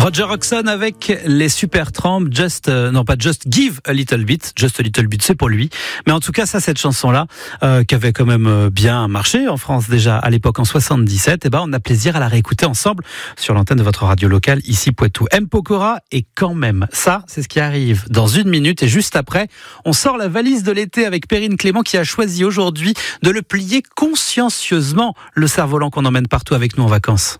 Roger Hodgson avec les Supertramp, pas Just Give a Little Bit, Just a Little Bit, c'est pour lui. Mais en tout cas, cette chanson-là, qui avait quand même bien marché en France déjà à l'époque en 77, on a plaisir à la réécouter ensemble sur l'antenne de votre radio locale ici Poitou. M. Pokora et quand même, ça, c'est ce qui arrive dans 1 minute et juste après, on sort la valise de l'été avec Perrine Clément qui a choisi aujourd'hui de le plier consciencieusement, le cerf-volant qu'on emmène partout avec nous en vacances.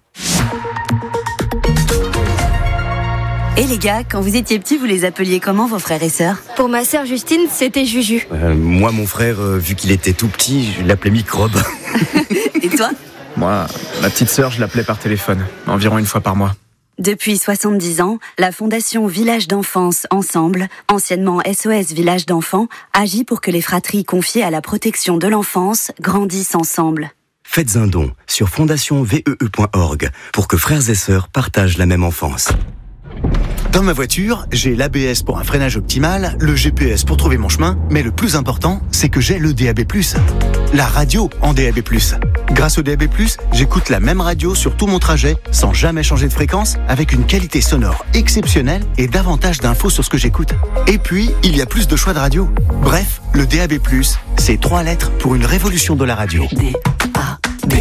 Et les gars, quand vous étiez petits, vous les appeliez comment vos frères et sœurs ? Pour ma sœur Justine, c'était Juju. Moi, mon frère, vu qu'il était tout petit, je l'appelais Microbe. Et toi ? Moi, ma petite sœur, je l'appelais par téléphone, environ 1 fois par mois. Depuis 70 ans, la Fondation Village d'Enfance Ensemble, anciennement SOS Village d'Enfants, agit pour que les fratries confiées à la protection de l'enfance grandissent ensemble. Faites un don sur fondationsvee.org pour que frères et sœurs partagent la même enfance. Dans ma voiture, j'ai l'ABS pour un freinage optimal, le GPS pour trouver mon chemin, mais le plus important, c'est que j'ai le DAB+. La radio en DAB+. Grâce au DAB+, j'écoute la même radio sur tout mon trajet, sans jamais changer de fréquence, avec une qualité sonore exceptionnelle et davantage d'infos sur ce que j'écoute. Et puis, il y a plus de choix de radio. Bref, le DAB+, c'est 3 lettres pour une révolution de la radio. DAB+.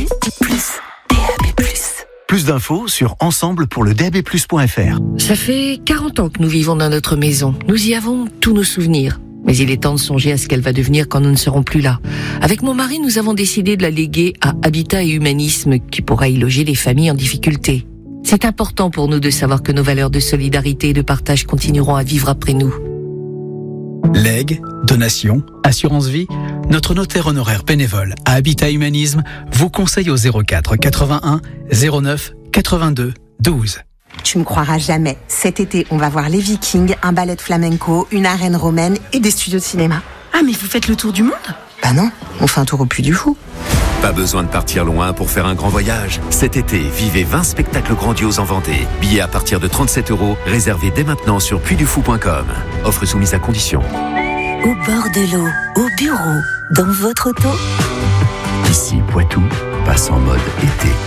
Plus d'infos sur ensemblepourledabplus.fr. Ça fait 40 ans que nous vivons dans notre maison. Nous y avons tous nos souvenirs. Mais il est temps de songer à ce qu'elle va devenir quand nous ne serons plus là. Avec mon mari, nous avons décidé de la léguer à Habitat et Humanisme, qui pourra y loger les familles en difficulté. C'est important pour nous de savoir que nos valeurs de solidarité et de partage continueront à vivre après nous. Legs, donations, assurance vie, notre notaire honoraire bénévole à Habitat Humanisme vous conseille au 04 81 09 82 12. Tu me croiras jamais. Cet été, on va voir les Vikings, un ballet de flamenco, une arène romaine et des studios de cinéma. Ah, mais vous faites le tour du monde ? Bah non, on fait un tour au Puy du Fou. Pas besoin de partir loin pour faire un grand voyage. Cet été, vivez 20 spectacles grandioses en Vendée. Billets à partir de 37 €, réservés dès maintenant sur puydufou.com. Offre soumise à condition. Au bord de l'eau, au bureau, dans votre auto. Ici, Poitou passe en mode été.